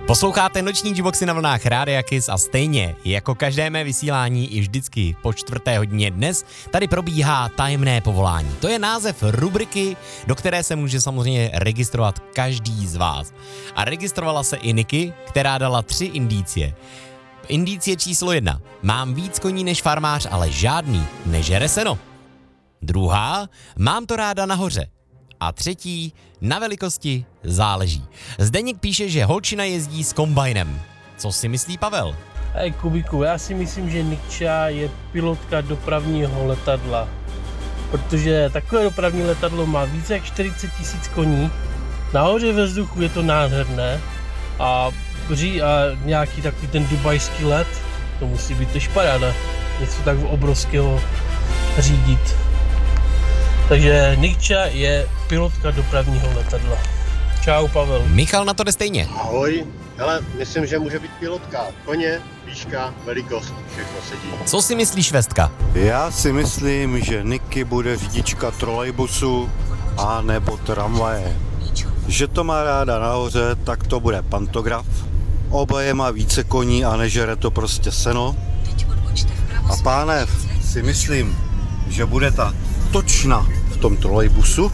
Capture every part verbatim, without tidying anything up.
Posloucháte noční Juboxy na vlnách Rádia Kiss a stejně jako každé mé vysílání i vždycky po čtvrté hodině dnes tady probíhá tajemné povolání. To je název rubriky, do které se může samozřejmě registrovat každý z vás. A registrovala se i Niky, která dala tři indicie. Indicie číslo jedna. Mám víc koní než farmář, ale žádný nežere seno. Druhá. Mám to ráda nahoře. A třetí, na velikosti záleží. Zdeněk píše, že holčina jezdí s kombajnem. Co si myslí Pavel? Hej Kubiku, já si myslím, že Nikča je pilotka dopravního letadla. Protože takové dopravní letadlo má více jak čtyřicet tisíc koní. Nahoře ve vzduchu je to nádherné. A, bří, a nějaký takový ten dubajský let, to musí být tež paráda. Něco tak obrovského řídit. Takže Nikča je pilotka dopravního letadla. Čau, Pavel. Michal na to jde stejně. Ahoj. Hele, myslím, že může být pilotka. Koně, výška, velikost, všechno sedí. Co si myslíš, Vestka? Já si myslím, že Niky bude řidička trolejbusu a nebo tramvaje. Že to má ráda nahoře, tak to bude pantograf. Oboje má více koní a nežere to prostě seno. A pánev si myslím, že bude ta točna v tom trolejbusu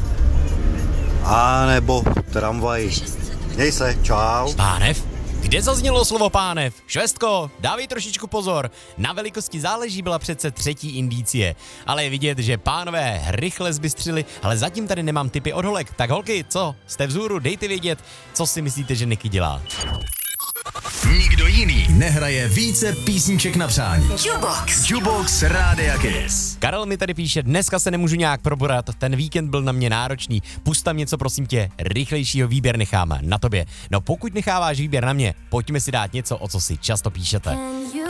a nebo tramvaji. Měj se, čau. Pánev? Kde zaznělo slovo pánev? Švestko, dávej trošičku pozor. Na velikosti záleží byla přece třetí indicie. Ale je vidět, že pánové rychle zbystřili, ale zatím tady nemám tipy od holek. Tak holky, co? Jste vzhůru, dejte vědět, co si myslíte, že Niky dělá. Nikdo jiný nehraje více písniček na přání. Jubox. Jubox Rádia Kiss. Karel mi tady píše, dneska se nemůžu nějak proborat, ten víkend byl na mě náročný, pust tam něco prosím tě, rychlejšího výběr nechám na tobě. No pokud necháváš výběr na mě, pojďme si dát něco, o co si často píšete.